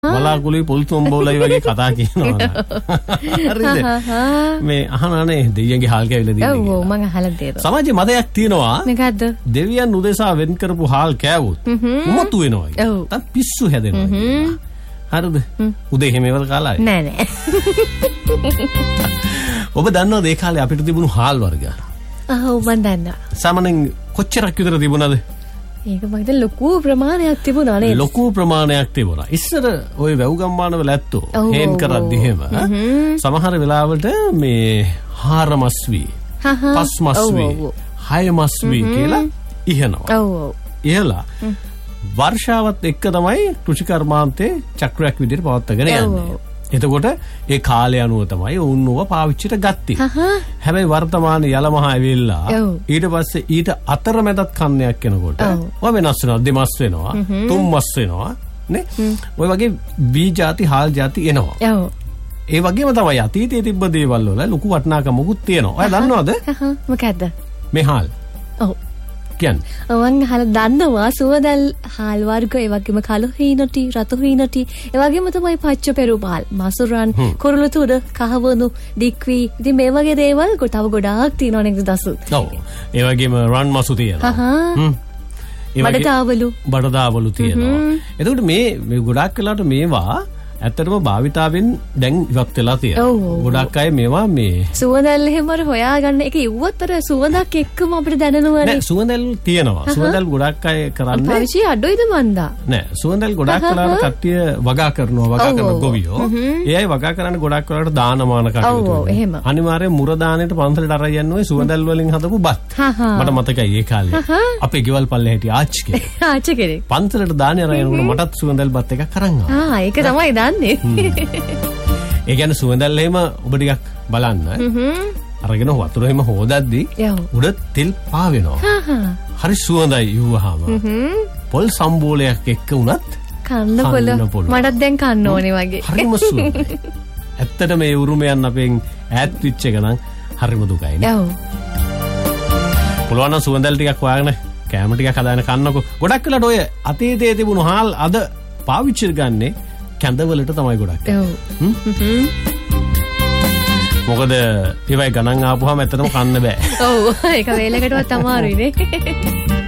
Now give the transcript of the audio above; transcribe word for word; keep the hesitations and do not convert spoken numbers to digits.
වලාකුළුයි පොල් තොම්බෝලයි වගේ කතා කියනවා. හරිද? මේ අහනනේ දෙවියන්ගේ හාල් කෑවිලා දින්නේ. ඔව් මම අහලා තියෙනවා. සමාජයේ මතයක් තියෙනවා. මොකද්ද? දෙවියන් උදෙසා වෙන් කරපු හාල් කෑවොත් උමතු වෙනවා. නැත්නම් පිස්සු හැදෙනවා. හරිද? උදේ හැමවල කාලා නෑ නෑ. ඔබ දන්නවද ඒ කාලේ අපිට තිබුණු හාල් වර්ග? ආ ඔව් මන් දන්නවා. සාමාන්‍යයෙන් කොච්චරක් විතර තිබුණාද? ඒක මම හිතන්නේ ලොකු ප්‍රමාණයක් තිබුණා නේද? ලොකු ප්‍රමාණයක් තිබුණා. ඉස්සර ওই වැව් ගම්මානවල ඇත්තෝ හේන් කරද්දි එහෙම සමහර වෙලාවට මේ හාර මස් වී, පස් මස් වී, හය මස් වී කියලා ඉහනවා. ඔව් ඔව්. ඉහලා වර්ෂාවත් එක්ක තමයි කෘෂිකර්මාන්තේ චක්‍රයක් විදිහට පවත්වාගෙන යන්නේ. එතකොට ඒ කාලය අනුව තමයි උන්ව පාවිච්චිට ගත්තේ. හැබැයි වර්තමාන යලමහා ඇවිල්ලා ඊට පස්සේ ඊට අතරමැදත් කන්නයක් එනකොට ඔය වෙනස් වෙනවා. දෙමස් වෙනවා, තුන් මස් වෙනවා නේ. ඔය වගේ බී ಜಾති, හාල් ಜಾති එනවා. ඒ වගේම තමයි අතීතයේ තිබ්බ දේවල් වල ලොකු වටිනාකමකුත් තියෙනවා. ඔය දන්නවද? මොකද්ද? මේ හාල්. ඔව්. කියන්නේ මම අහලා දන්නවා සුවඳල් හාල් වර්ග ඒ වගේම කළු හීනටි රතු හීනටි ඒ වගේම තමයි පච්ච පෙරුපාල් මසුරන් කුරුළුතුඩ කහවණු දික්වි ඉතින් මේ වගේ දේවල් තව ගොඩාක් තියෙනවා නේද දසු. ඔව් ඒ වගේම රන් මසු තියෙනවා. හ්ම් ඒ වගේ බඩදාවලු බඩදාවලු තියෙනවා. එතකොට මේ මේ ගොඩාක් වෙලාවට මේවා ඇත්තටම භාවිතාවෙන් දැන් ඉවත් වෙලා තියෙනවා. ගොඩක් අය මේවා මේ සුවඳල් එහෙම හොයාගන්න එක ඉව්වත් අර සුවඳක් එක්කම අපිට දැනෙනවනේ. නෑ සුවඳල් තියෙනවා. සුවඳල් ගොඩක් අය කරන්නේ. පාවිච්චි අඩුයිද මන්දා? නෑ සුවඳල් ගොඩක් වෙලාවට කට්ටිය වගා කරනවා වගා කරන ගොවියෝ. ඒ අය වගා කරන්නේ ගොඩක් වෙලාවට දානමාන කටයුතු. ඔව් එහෙම. අනිවාර්යෙන් මුර දානෙට පන්සලට අරන් යන්නේ ඔය සුවඳල් වලින් හදපු බත්. මට මතකයි ඒ කාලේ. අපේ ගෙවල් පල්ලේ හිටිය ආච්චි කෙනෙක්. ආච්චි කෙනෙක්. පන්සලට දානේ අරන් යනකොට මටත් සුවඳල් බත් එකක් අරන් ආවා. ආ ඒක තමයි දන්නේ. ඒ කියන්නේ සුවඳල් එහෙම ඔබ ටිකක් බලන්න. අරගෙන වතුර එහෙම හොදද්දි උඩ තෙල් පාවෙනවා. හරි සුවඳයි යුවහම. පොල් සම්බෝලයක් එක්ක උනත් කන්න පොළ. මටත් දැන් කන්න ඕනේ වගේ. හරිම සුවඳයි. ඇත්තට මේ උරුමයන් අපෙන් ඈත් වෙච්ච එක නම් හරිම දුකයිනේ. ඔව්. පුළුවන් නම් සුවඳල් ටිකක් හොයාගෙන කැම ටිකක් හදාගෙන කන්නකො. ගොඩක් වෙලාට ඔය අතීතයේ තිබුණු හාල් අද පාවිච්චි ගන්නේ කැඳවලට තමයි ගොඩක්. මොකද ඒවයි ගණන් ආපුවාම ඇත්තටම කන්න බෑ. ඔව් ඒක වේලකටවත් අමාරුයි නේ.